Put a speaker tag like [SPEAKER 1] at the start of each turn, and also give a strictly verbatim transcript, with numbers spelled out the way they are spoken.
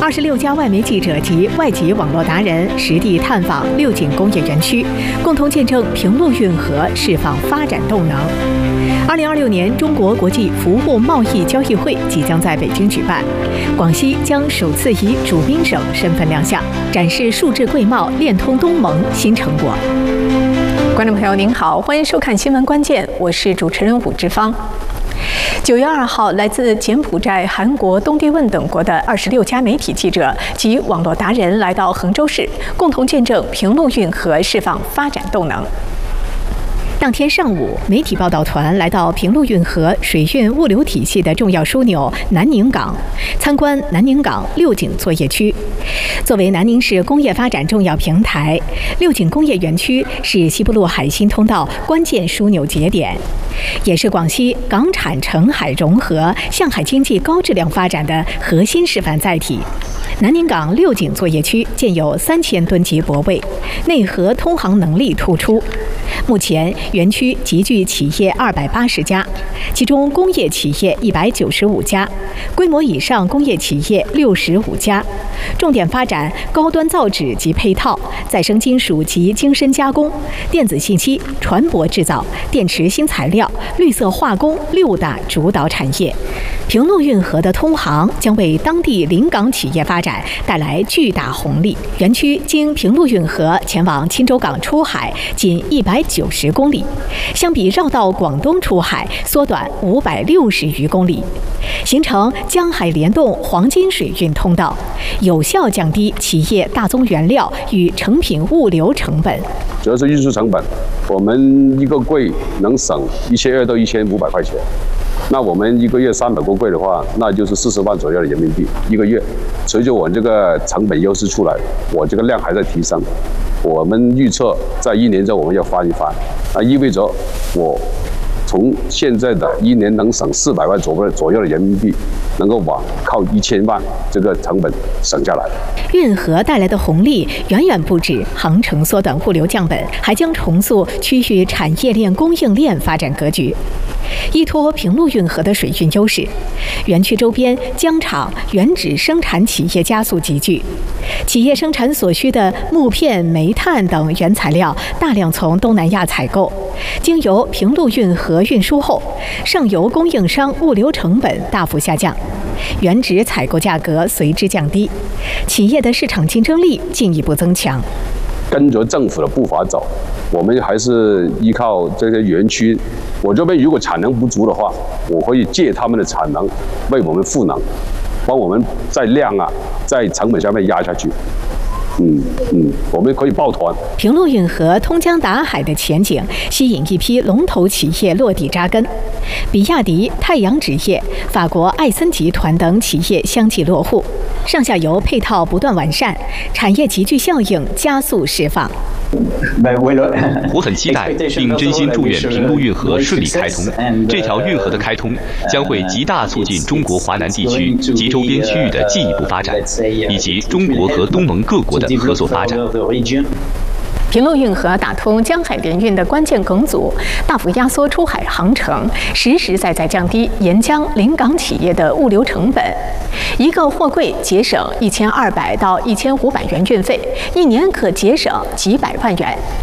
[SPEAKER 1] 二十六家外媒记者及外籍网络达人实地探访六井工业园区，共同见证平陆运河释放发展动能。二零二六年中国国际服务贸易交易会即将在北京举办，广西将首次以主宾省身份亮相，展示数字柜贸链通东盟新成果。观众朋友您好，欢迎收看新闻关键，我是主持人武志芳。九月二号，来自柬埔寨、韩国、东帝汶等国的二十六家媒体记者及网络达人来到衡州市，共同见证平陆运河释放发展动能。当天上午，媒体报道团来到平陆运河水运物流体系的重要枢纽南宁港，参观南宁港六井作业区。作为南宁市工业发展重要平台，六井工业园区是西部陆海新通道关键枢纽节点，也是广西港产城海融合、向海经济高质量发展的核心示范载体。南宁港六井作业区建有三千吨级泊位，内河通航能力突出。目前，园区集聚企业二百八十家，其中工业企业一百九十五家，规模以上工业企业六十五家。重点发展高端造纸及配套、再生金属及精深加工、电子信息、船舶制造、电池新材料、绿色化工六大主导产业。平陆运河的通航将为当地临港企业发展带来巨大红利。园区经平陆运河前往钦州港出海仅一百九十公里，相比绕道广东出海缩短五百六十余公里，形成江海联动黄金水运通道，有效降低企业大宗原料与成品物流成本。
[SPEAKER 2] 主要是运输成本，我们一个柜能省一千二到一千五百块钱。那我们一个月三百个柜的话，那就是四十万左右的人民币一个月。随着我这个成本优势出来，我这个量还在提升。我们预测在一年之后我们要翻一番，那意味着我从现在的一年能省四百万左右左右的人民币，能够往靠一千万这个成本省下来。
[SPEAKER 1] 运河带来的红利远远不止航程缩短、物流降本，还将重塑区域产业链、供应链发展格局。依托平陆运河的水运优势，园区周边浆厂、原纸生产企业加速集聚，企业生产所需的木片、煤炭等原材料大量从东南亚采购，经由平陆运河运输后，上游供应商物流成本大幅下降，原纸采购价格随之降低，企业的市场竞争力进一步增强。
[SPEAKER 2] 跟着政府的步伐走，我们还是依靠这些园区。我这边如果产能不足的话，我可以借他们的产能为我们赋能，帮我们在量啊，在成本上面压下去。嗯嗯，我们可以抱团。
[SPEAKER 1] 平陆运河通江达海的前景吸引一批龙头企业落地扎根，比亚迪、太阳纸业、法国艾森集团等企业相继落户，上下游配套不断完善，产业集聚效应加速释放。
[SPEAKER 3] 我很期待并真心祝愿平陆运河顺利开通。这条运河的开通将会极大促进中国华南地区及周边区域的进一步发展，以及中国和东盟各国的合作发展。
[SPEAKER 1] 平陆运河打通江海联运的关键梗阻，大幅压缩出海航程，实实在在降低沿江临港企业的物流成本。一个货柜节省一千二百到一千五百元运费，一年可节省几百万元。